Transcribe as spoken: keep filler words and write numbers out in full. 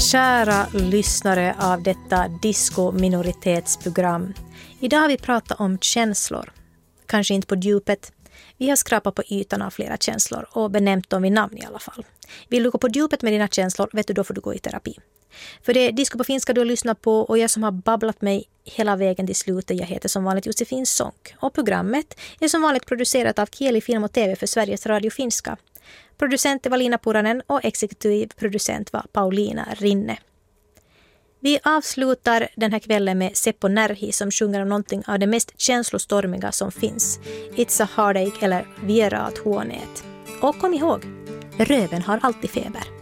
Kära lyssnare av detta disco-minoritetsprogram. Idag har vi pratat om känslor. Kanske inte på djupet. Vi har skrapat på ytan av flera känslor och benämnt dem vid namn i alla fall. Vill du gå på djupet med dina känslor, vet du, då får du gå i terapi. För det är Disco på finska du har lyssnat på och jag som har babblat mig hela vägen till slutet. Jag heter som vanligt Josefin Sonck och programmet är som vanligt producerat av Kieli Film och T V för Sveriges Radio Finska. Producent var Lina Puranen och exekutiv producent var Paulina Rinne. Vi avslutar den här kvällen med Seppo Närhi som sjunger om någonting av det mest känslostormiga som finns. It's a heartache eller Viera att hånet. Och kom ihåg, röven har alltid feber.